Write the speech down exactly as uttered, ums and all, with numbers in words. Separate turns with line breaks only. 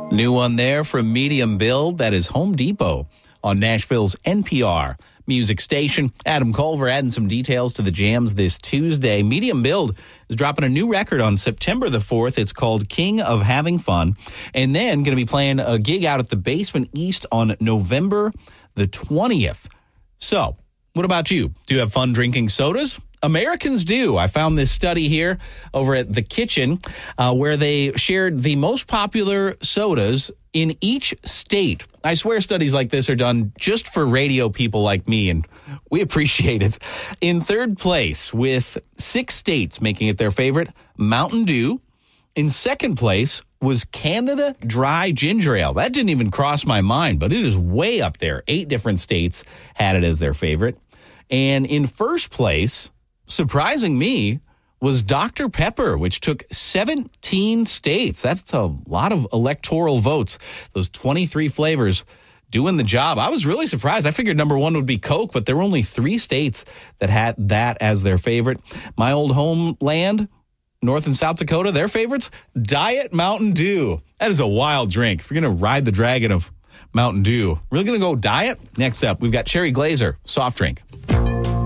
New one there from Medium Build. That is Home Depot on Nashville's N P R music station. Adam Culver adding some details to the jams this Tuesday. Medium Build is dropping a new record on September the fourth. It's called King of Having Fun. And then going to be playing a gig out at the Basement East on November the twentieth. So, what about you? Do you have fun drinking sodas? Americans do. I found this study here over at The Kitchen uh, where they shared the most popular sodas in each state. I swear studies like this are done just for radio people like me, and we appreciate it. In third place, with six states making it their favorite, Mountain Dew. In second place was Canada Dry Ginger Ale. That didn't even cross my mind, but it is way up there. Eight different states had it as their favorite. And in first place, surprising me, was Doctor Pepper, which took seventeen states. That's a lot of electoral votes. Those twenty-three flavors doing the job. I was really surprised. I figured number one would be Coke, but there were only three states that had that as their favorite. My old homeland, North and South Dakota, their favorites, Diet Mountain Dew. That is a wild drink. If you're going to ride the dragon of Mountain Dew, really going to go diet? Next up, we've got Cherry Glazer, soft drink.